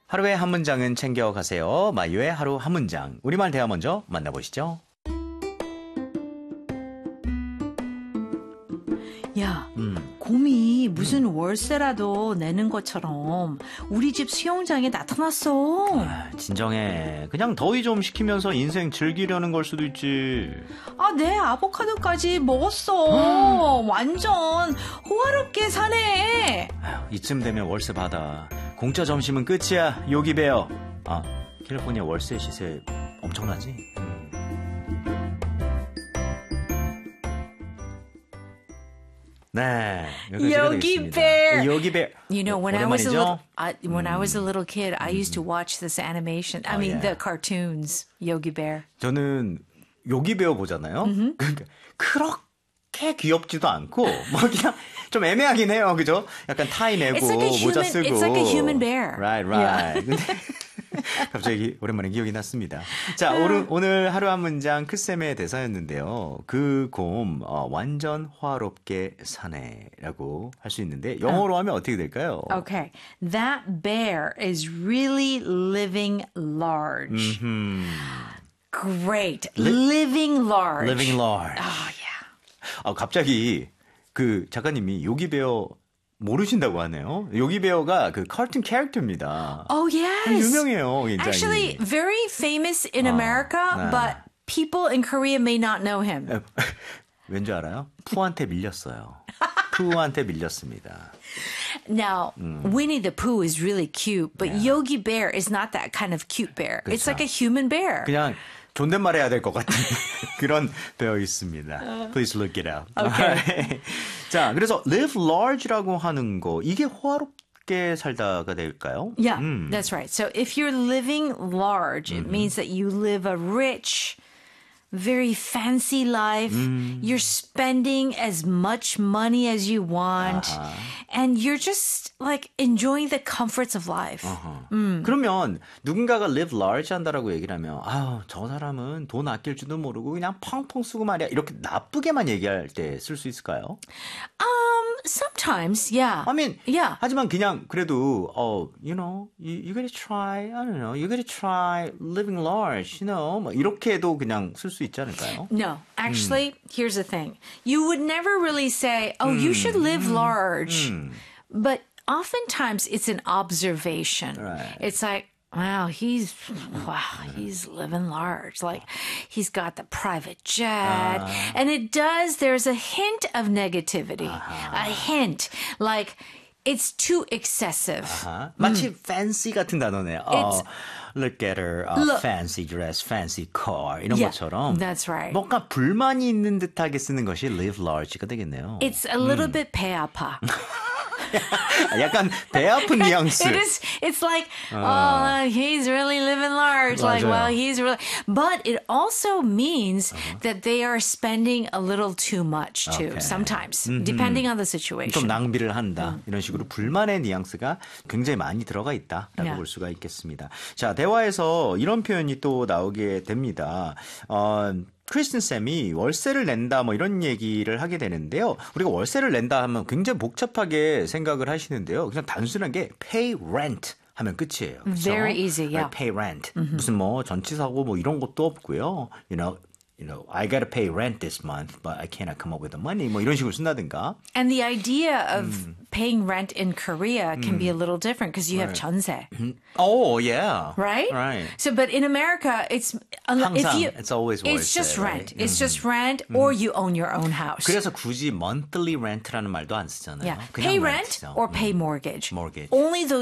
하루에 한 문장은 챙겨가세요. 마이유의 하루 한 문장. 우리말 대화 먼저 만나보시죠. 야, 곰이 무슨 월세라도 내는 것처럼 우리 집 수영장에 나타났어. 진정해. 그냥 더위 좀 식히면서 인생 즐기려는 걸 수도 있지. 아, 내 아보카도까지 먹었어. 완전 호화롭게 사네. 이쯤 되면 월세 받아. 공짜 점심은 끝이야. 요기베어. 캘리포니아 월세 시세 엄청나지? 네, Yogi Bear. Yogi Bear. You know, when I was a little, 오랜만이죠? when I was a little kid, I used to watch this animation. I mean, yeah. the cartoons, Yogi Bear. 저는 요기베어 보잖아요. 그러니까 그렇게 귀엽지도 않고 뭐 그냥 좀 애매하긴 해요, 그죠? 약간 타이 내고 It's like a human, 모자 쓰고. it's like a human bear. Right. Yeah. 근데 갑자기 오랜만에 기억이 났습니다. 자, 오늘 하루 한 문장 크쌤의 대사였는데요. 그 곰 완전 화롭게 사네라고 할 수 있는데 영어로 하면 어떻게 될까요? Okay. That bear is really living large. Great. Living large. Living large. Oh, yeah. 갑자기 그 작가님이 요기베어 모르신다고 하네요. 요기베어가 그 카툰 캐릭터입니다. Oh, yes. 유명해요, 굉장히. Actually, very famous in America, 네. but people in Korea may not know him. 왠지 알아요? 푸한테 밀렸어요. 푸한테 밀렸습니다. Now, Winnie the Pooh is really cute, but Yogi Bear is not that kind of cute bear. It's like a human bear. 그냥 존댓말해야 될 것 같은 그런 배어 있습니다. Please look it up. Okay. 자, 그래서 live large라고 하는 거 이게 호화롭게 살다가 될까요? Yeah, that's right. So if you're living large, it means that you live a rich, very fancy life. You're spending as much money as you want. And you're just like enjoying the comforts of life. 그러면 누군가가 live large 한다라고 얘기를 하면 저 사람은 돈 아낄 줄도 모르고 그냥 펑펑 쓰고 말이야. 이렇게 나쁘게만 얘기할 때 쓸 수 있을까요? Sometimes, yeah. I mean, yeah. 하지만 그냥 그래도 you know, you gotta try, I don't know, you gotta try living large, you know, 뭐 이렇게도 그냥 쓸 수 있지 않을까요? No, actually, here's the thing. You would never really say, oh, you should live large. But oftentimes it's an observation. Right. It's like, wow, he's living large. Like he's got the private jet. And there's a hint of negativity. A hint. Like it's too excessive. 마치 fancy 같은 단어네요. Look at her fancy dress, fancy car 이런 것처럼. That's right. 뭔가 불만이 있는 듯하게 쓰는 것이 live large가 되겠네요. It's a little bit 배 아파. 약간 배 아픈 뉘앙스. It's like, he's really living large. Like, 맞아요. well, he's really, but it also means that they are spending a little too much too, Okay. sometimes, depending on the 좀 situation. 낭비를 한다. 이런 식으로 불만의 뉘앙스가 굉장히 많이 들어가 있다라고 Yeah. 볼 수가 있겠습니다. 자, 대화에서 이런 표현이 또 나오게 됩니다. 크리스틴 쌤이 월세를 낸다 뭐 이런 얘기를 하게 되는데요. 우리가 월세를 낸다 하면 굉장히 복잡하게 생각을 하시는데요. 그냥 단순하게 pay rent 하면 끝이에요. 그렇죠? Very easy, yeah. Pay rent. 무슨 뭐 전치사고 뭐 이런 것도 없고요. You know, I gotta pay rent this month, but I cannot come up with the money. 뭐 이런 식으로 쓴다든가. And the idea of paying rent in Korea can be a little different because you have 전세. Oh, yeah. Right? Right. So, but in America, it's 항상, it's always it's 월세, just rent. right? It's just rent, or you own your own house. 그래서 굳이 monthly rent라는 말도 안 쓰잖아요. Yeah, 그냥 pay rent rent죠. or pay mortgage. Mortgage. Only those